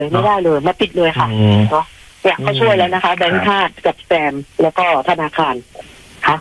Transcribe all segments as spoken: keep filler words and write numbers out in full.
ไม่ได้เลยมาปิดเลยค่ะเนาะเนี่ยเขาช่วยแล้วนะคะแบงค์ชาติกับแซมแล้วก็ธนาคารค่ะ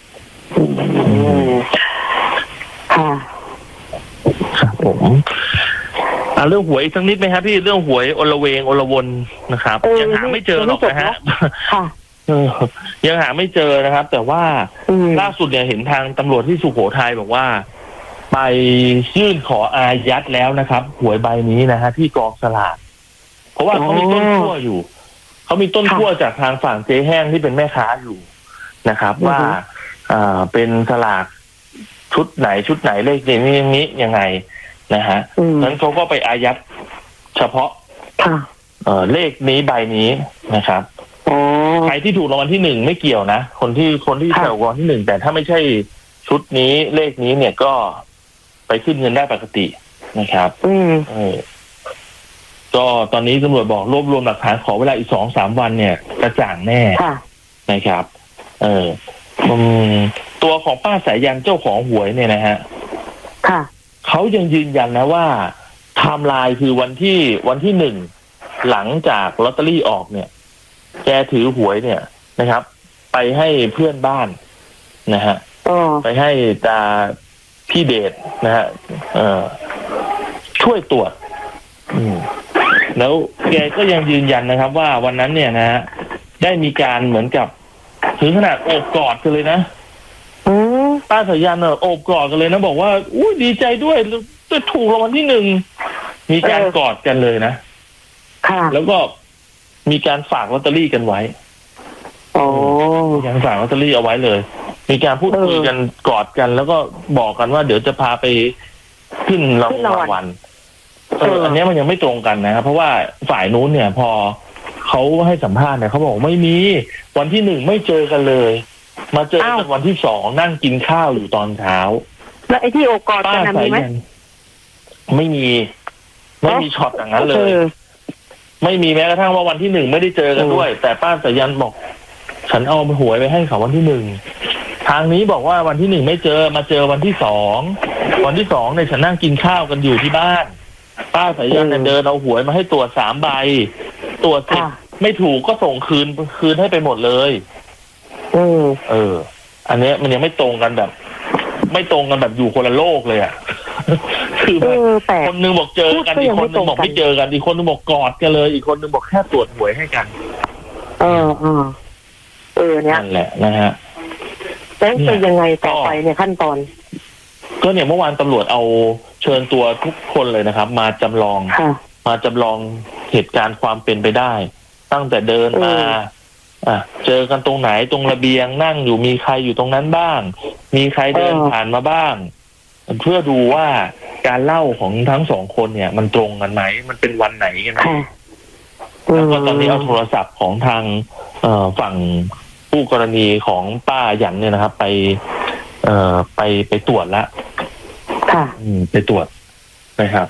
ค่ะครับผมอ่าเรื่องหวยอีกสักนิดไหมครับพี่เรื่องหวยอลเวงอลวนนะครับยังหาไม่เจอหรอกนะฮะยังหาไม่เจอนะครับแต่ว่าล่าสุดเนี่ยเห็นทางตำรวจที่สุโขทัยบอกว่าไปยื่นขออายัดแล้วนะครับหวยใบนี้นะฮะที่กองสลากเพราะว่าเขามีต้นขั้วอยู่เขามีต้นขั้วจากทางฝั่งเจ๊แห้งที่เป็นแม่ค้าอยู่นะครับว่าอ่าเป็นสลากชุดไหนชุดไหนเลขนี้นี้ยังไงนะฮะนั้นเขาก็ไปอายัดเฉพาะเอ่อเลขนี้ใบนี้นะครับใครที่ถูกรางวัลที่หนึ่งไม่เกี่ยวนะคนที่คนที่ถูกรางวัลที่หนึ่งแต่ถ้าไม่ใช่ชุดนี้เลขนี้เนี่ยก็ไปขึ้นเงินได้ปกตินะครับอืมเออก็ตอนนี้ตำรวจบอกรวบรวมหลักฐานขอเวลาอีกสองสามวันเนี่ยกระจ่างแน่นะครับเออตัวของป้าสายยันเจ้าของหวยเนี่ยนะฮะค่ะเขายังยืนยันนะว่าไทม์ไลน์คือวันที่วันที่หนึ่งหลังจากลอตเตอรี่ออกเนี่ยแกถือหวยเนี่ยนะครับ ไปให้เพื่อนบ้านนะฮะไปให้ตาพี่เดชนะฮะเอ่อช่วยตรวจอืมแล้วแกก็ยังยืนยันนะครับว่าวันนั้นเนี่ยนะฮะได้มีการเหมือนกับถึงขนาดโอบกอดกันเลยนะป้าสายันเนอะโอบกอดกันเลยนะบอกว่าอุ้ยดีใจด้วยจะถูกรางวัลที่หนึ่งมีการกอดกันเลยนะค่ะแล้วก็มีการฝากลอตเตอรี่กันไว้โอ้มีการฝากลอตเตอรี่เอาไว้เลยมีการพูดคุยกันกอดกันแล้วก็บอกกันว่าเดี๋ยวจะพาไปขึ้นรางวัลเอออันนี้มันยังไม่ตรงกันนะครับเพราะว่าฝ่ายนู้นเนี่ยพอเขาให้สัมภาษณ์เนี่ยเขาบอกไม่มีวันที่หนึ่งไม่เจอกันเลยมาเจอกันวันที่สองนั่งกินข้าวอยู่ตอนเช้าแล้วไอ้ที่โอกอดกันมีไหมไม่มีไม่มีช็อตอย่างนั้นเลยไม่มีแม้กระทั่งว่าวันที่หนึ่งไม่ได้เจอกันด้วยแต่ป้าสายันบอกฉันเอาหวยไปให้เขาวันที่หนึ่งทางนี้บอกว่าวันที่หนึ่งไม่เจอมาเจอวันที่สองวันที่สองเนี่ยฉันนั่งกินข้าวกันอยู่ที่บ้านป้าสายันเนี่ยเดินเอาหวยมาให้ตรวจสามใบตรวจเสร็จไม่ถูกก็ส่งคืนคืนให้ไปหมดเลยเออเอออันนี้มันยังไม่ตรงกันแบบไม่ตรงกันแบบอยู่คนละโลกเลยอ่ะคือแบบคนนึงบอกเจอกันอีกคนนึงบอกไม่เจอกันอีกคนนึงบอกกอดกันเลยอีกคนนึงบอกแค่ตรวจหวยให้กันเออเออเออเนี้ยนั่นแหละนะฮะแล้วจะยังไงต่อไปเนี่ยขั้นตอนก็เนี่ยเมื่อวานตำรวจเอาเชิญตัวทุกคนเลยนะครับมาจำลองมาจำลองเหตุการณ์ความเป็นไปได้ตั้งแต่เดินมาอ่ะเจอกันตรงไหนตรงระเบียงนั่งอยู่มีใครอยู่ตรงนั้นบ้างมีใครเดินผ่านมาบ้างเพื่อดูว่าการเล่าของทั้งสองคนเนี่ยมันตรงกันไหมมันเป็นวันไหนกันแล้วก็ตอนนี้เอาโทรศัพท์ของทางเอ่อฝั่งผู้กรณีของป้าหยันเนี่ยนะครับ ไปเอ่อไปไปตรวจแล้วค่ะไปตรวจนะครับ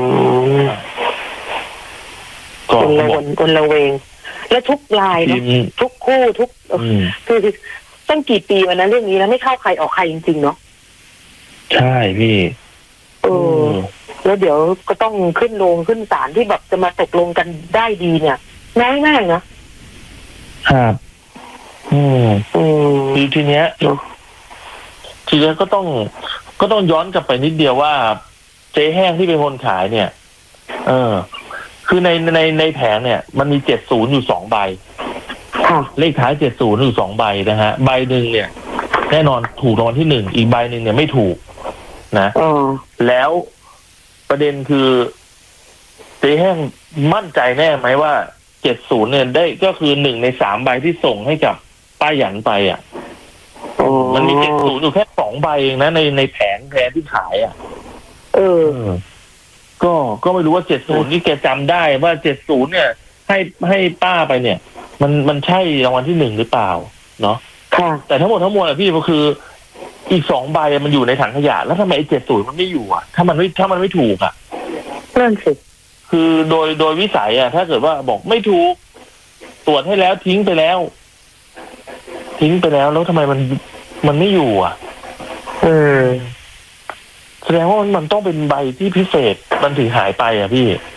ก็คนคนละเวงแล้วทุกรายเนาะทุกคู่ทุกคือตั้งกี่ปีวันนั้นเรื่องนี้แล้วไม่เข้าใครออกใครจริงๆเนาะใช่พี่เออแล้วเดี๋ยวก็ต้องขึ้นลงขึ้นศาลที่แบบจะมาตกลงกันได้ดีเนี่ยง่ายมากนะครับอืมอืมทีทีเนี้ยทีนี้ก็ต้องก็ต้องย้อนกลับไปนิดเดียวว่าเจ๊แห้งที่เป็นคนขายเนี่ยเออคือในในในแผงเนี่ยมันมีเจ็ดศูนย์อยู่สองใบเลขท้ายเจ็ดศูนย์อยู่สองใบนะฮะใบหนึ่งเนี่ยแน่นอนถูกรางวัลที่หนึ่งอีกใบหนึ่งเนี่ยไม่ถูกนะแล้วประเด็นคือเจ๊แห้งมั่นใจแน่ไหมว่าเจ็ดศูนย์เนี่ยได้ก็คือหนึ่งในสามใบที่ส่งให้กับป้าหยันไปอ่ะมันมีเจ็ดศูนย์อยู่แค่สองใบเองนะในในแผงแผงที่ขายอ่ะเออก็ก็ไม่รู้ว่าเจ็ดศูนย์นี่แกจำได้ว่าเจ็ดศูนย์เนี่ยให้ให้ป้าไปเนี่ยมันมันใช่รางวัลที่หนึ่งหรือเปล่าเนาะค่ะแต่ทั้งหมดทั้งมวลอะพี่ก็คืออีกสองใบมันอยู่ในถังขยะแล้วทำไมไอ้เจ็ดศูนย์มันไม่อยู่อ่ะถ้ามันไม่ถ้ามันไม่ถูกอ่ะนั่นสิคือโดยโดยวิสัยอ่ะถ้าเกิดว่าบอกไม่ถูกตรวจให้แล้วทิ้งไปแล้วทิ้งไปแล้วแล้วทำไมมันมันไม่อยู่อ่ะเออแสดงว่ามันมันต้องเป็นใบที่พิเศษมันถึงหายไปอ่ะพี่